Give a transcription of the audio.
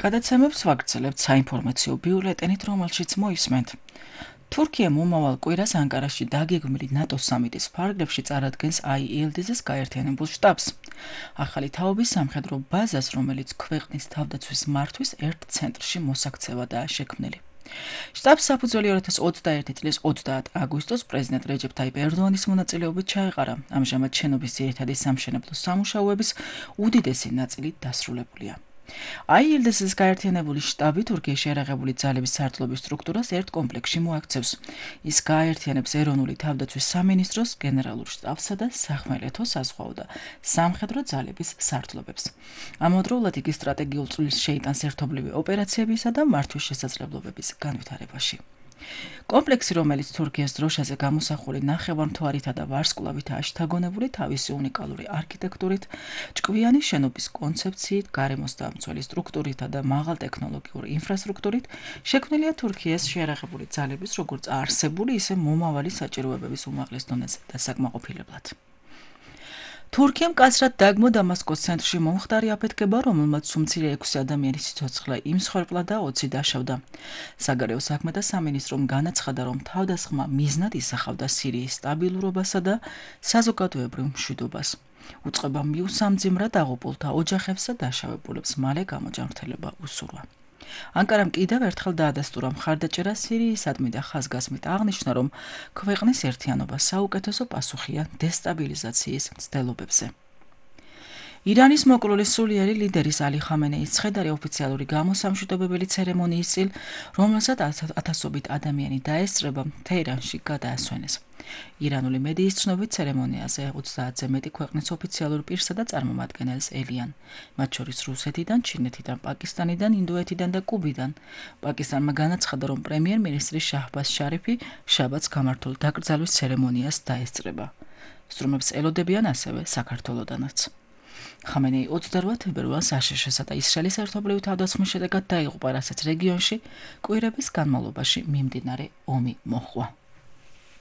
გადაცემებს ვაგრძელებთ საინფორმაციო ბიულეტენით, რომელშიც მოისმენთ. თურქია მომავალ კვირას ანკარაში დაგეგმილი ნატოს სამიტის ფარგლებში წარადგენს IELTS-ის გაერთიანებულ შტაბს. ახალი თაობის სამხედრო ბაზას, რომელიც ქვეყნის თავდაცვის მართვის ერთ ცენტრში მოსაქცევადაა შექმნილი. შტაბს საფუძველი 2021 წლის 30 აგვისტოს პრეზიდენტ რეჯეფ ტაიპ ერდოანის მონაწილეობით ჩაეყარა. ამჟამად შენობის ძირითადი სამშენებლო სამუშაოების უდიდესი ნაწილი დასრულებულია. IELTS-ის გაერთიანებული შტაბი თურქიის შეიარაღებული ძალების სარდლობის სტრუქტურას ერთ კომპლექსში მოაქცევს. ის გააერთიანებს ეროვნული თავდაცვის სამინისტროს, გენერალურ შტაბსა და სახმელეთო, საზღვაო და სამხედრო ძალების სარდლობებს. ამავდროულად იგი სტრატეგიულ წვლილს შეიტანს ერთობლივი ოპერაციებისა და მართვის შესაძლებლობების განვითარებაში. კომპლექსი, რომელიც თურქიის დროშაზე გამოსახული ნახევარმთვარითა და ვარსკვლავითაა შთაგონებული თავისი უნიკალური არქიტექტურით, ჭკვიანი შენობის კონცეფციით, გარემოსდამცველი სტრუქტურითა და მაღალტექნოლოგიური ინფრასტრუქტურით, შექმნილია თურქიის შეიარაღებული ძალების როგორც არსებული, ისე მომავალი საჭიროებების უმაღლეს დონეზე დასაკმაყოფილებლად. თურქიამ კაცრად დაგმო დამასკოს ცენტრში მომხდარი აფეთქება, რომელმაც უმცირე 6 ადამიანის სიცოცხლე იმსხვერპლა და 20 დაშავდა. საგარეო საქმეთა სამინისტრომ განაცხადა, რომ თავდასხმა მიზნად ისახავდა სირიის სტაბილურობასა და საზოგადოებრივ მშვიდობას. უწყება მიუსამძიმრა დაღუპულთა ოჯახებს და დაშავებულებს მალე გამოჯანმრთელება უსურვა. ანკარამ კიდევ ერთხელ დაადასტურა მხარდაჭერა სირიისადმი და ხაზგასმით აღნიშნა, რომ ქვეყნის ერთიანობა საუკეთესო პასუხია დესტაბილიზაციის მცდელობებზე. ირანის მოკლული სულიერი ლიდერის ალი ხამენეის ცხედარი ოფიციალური გამოსამშვიდობებელი ცერემონიის წინ, რომელსაც ათასობით ადამიანი დაესწრება, თეირანში გადაასვენეს. ირანული მედიის ცნობით ცერემონიაზე 30-ზე მეტი ქვეყნის ოფიციალურ პირსა და წარმომადგენელს ელიან, მათ შორის რუსეთიდან, ჩინეთიდან, პაკისტანიდან, ინდოეთიდან და კუბიდან. პაკისტანმა განაცხადა, რომ პრემიერ-მინისტრი შაჰბაზ შარიფი შაბათს გამართულ დაკრძალვის ცერემონიას დაესწრება. სტრუმებს ელოდებიან ასევე საქართველოდანაც. ხამენეი 28 ფებრუარს აშშ-სა და ისრაელის ერთობლივი თავდასხმის შედეგად დაიღუპა, რასაც რეგიონში კვირების განმავლობაში მიმდინარე ომი მოჰყვა.